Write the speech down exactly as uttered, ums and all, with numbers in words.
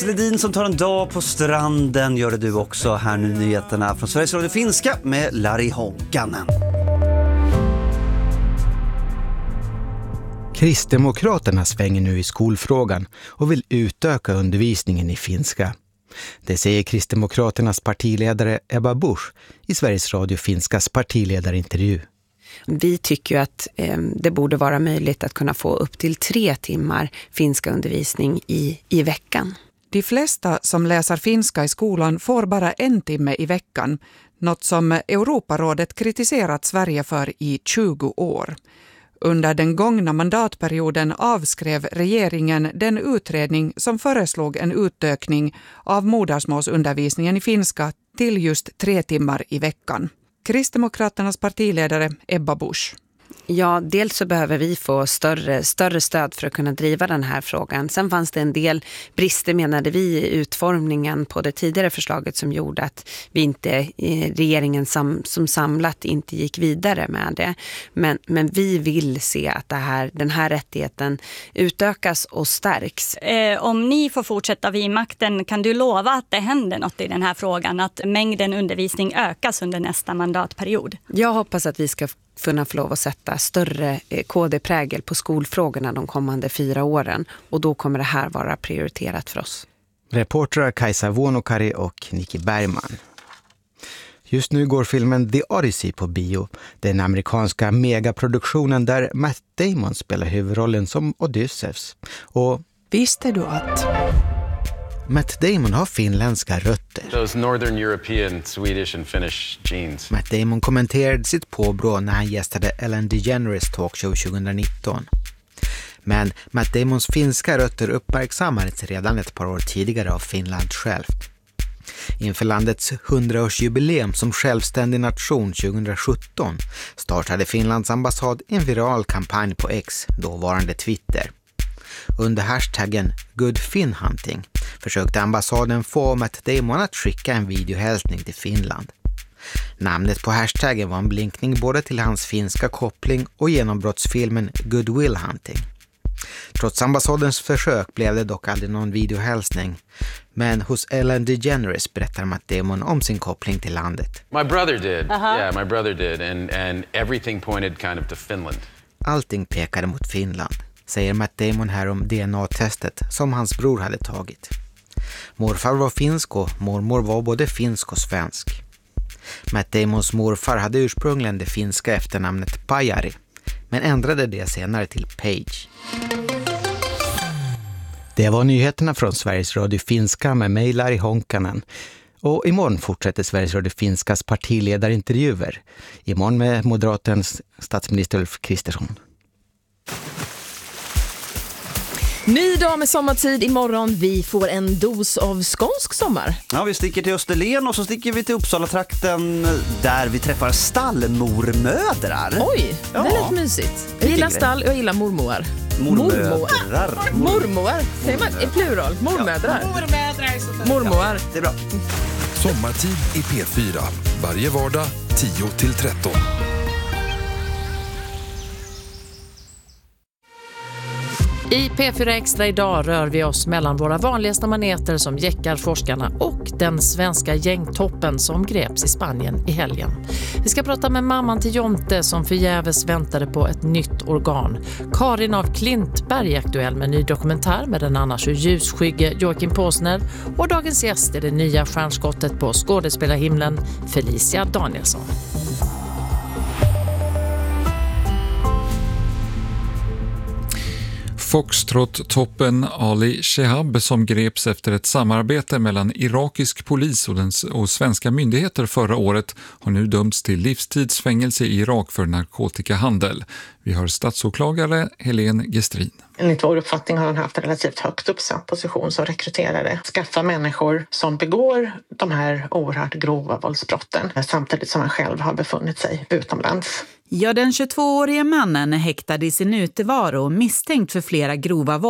Alex Ledin som tar en dag på stranden. Gör det du också. Här nu nyheterna från Sveriges Radio Finska med Lari Honkanen. Kristdemokraterna svänger nu i skolfrågan och vill utöka undervisningen i finska. Det säger Kristdemokraternas partiledare Ebba Busch i Sveriges Radio Finskas partiledarintervju. Vi tycker ju att eh, det borde vara möjligt att kunna få upp till tre timmar finska undervisning i, i veckan. De flesta som läser finska i skolan får bara en timme i veckan, något som Europarådet kritiserat Sverige för i tjugo år. Under den gångna mandatperioden avskrev regeringen den utredning som föreslog en utökning av modersmålsundervisningen i finska till just tre timmar i veckan. Kristdemokraternas partiledare Ebba Busch. Ja, dels så behöver vi få större, större stöd för att kunna driva den här frågan. Sen fanns det en del brister, menade vi, i utformningen på det tidigare förslaget som gjorde att vi inte, regeringen sam, som samlat inte gick vidare med det. Men, men vi vill se att det här, den här rättigheten utökas och stärks. Eh, om ni får fortsätta vid makten, kan du lova att det händer något i den här frågan? Att mängden undervisning ökas under nästa mandatperiod? Jag hoppas att vi ska kunna få lov att sätta större K D-prägel på skolfrågorna de kommande fyra åren. Och då kommer det här vara prioriterat för oss. Reportrar Kajsa Vuonokari och Nikki Bergman. Just nu går filmen The Odyssey på bio. Den amerikanska megaproduktionen där Matt Damon spelar huvudrollen som Odysseus. Och visste du att Matt Damon har finländska rötter. Those northern European, Swedish and Finnish genes. Matt Damon kommenterade sitt påbrå när han gästade Ellen DeGeneres talkshow tjugonitton. Men Matt Damons finska rötter uppmärksammades redan ett par år tidigare av Finland självt. Inför landets hundraårsjubileum som självständig nation tjugosjutton startade Finlands ambassad en viral kampanj på X, dåvarande Twitter. Under hashtaggen Good Finn Hunting försökte ambassaden få Matt Damon att skicka en videohälsning till Finland. Namnet på hashtaggen var en blinkning både till hans finska koppling och genombrottsfilmen Good Will Hunting. Trots ambassadens försök blev det dock aldrig någon videohälsning. Men hos Ellen DeGeneres berättar Matt Damon om sin koppling till landet. My brother did. Uh-huh. Yeah, my brother did. And, and everything pointed kind of to Finland. Allting pekade mot Finland, säger Matt Damon här om D N A-testet som hans bror hade tagit. Morfar var finsk och mormor var både finsk och svensk. Matt Damons morfar hade ursprungligen det finska efternamnet Pajari, men ändrade det senare till Page. Det var nyheterna från Sveriges Radio Finska med mig Lari Honkanen. Och imorgon fortsätter Sveriges Radio Finskas partiledarintervjuer. Imorgon med Moderatens statsminister Ulf Kristersson. Ny dag med sommartid imorgon. Vi får en dos av skånsk sommar. Ja, vi sticker till Österlen och så sticker vi till Uppsala-trakten där vi träffar stallmormödrar. Oj, ja. Väldigt mysigt. Jag gillar stall och jag gillar mormor. Mormödrar. Mormor. Säger man i plural? Mormödrar. Ja. Mormödrar. Mormor. Det är bra. Sommartid i P fyra. Varje vardag tio till tretton. I P fyra Extra idag rör vi oss mellan våra vanligaste maneter som jäckarforskarna och den svenska gängtoppen som greps i Spanien i helgen. Vi ska prata med mamman till Jonte som förgäves väntade på ett nytt organ. Karin av Klintberg är aktuell med en ny dokumentär med den annars ljusskygge Joakim Påsner. Och dagens gäst är det nya stjärnskottet på skådespelarhimlen Felicia Danielsson. Foxtrot-toppen Ali Shehab som greps efter ett samarbete mellan irakisk polis och, den, och svenska myndigheter förra året har nu dömts till livstidsfängelse i Irak för narkotikahandel. Vi hör statsåklagare Helene Gestrin. Enligt vår uppfattning har han haft en relativt högt uppsatt position som rekryterare. Skaffa människor som begår de här oerhört grova våldsbrotten samtidigt som han själv har befunnit sig utomlands. Ja, den tjugotvåårige mannen är häktad i sin utevaro misstänkt för flera grova våld.